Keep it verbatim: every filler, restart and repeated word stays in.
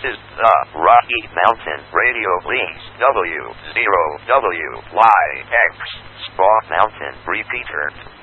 is the Rocky Mountain Radio Links W zero W Y X Spa Mountain Repeater.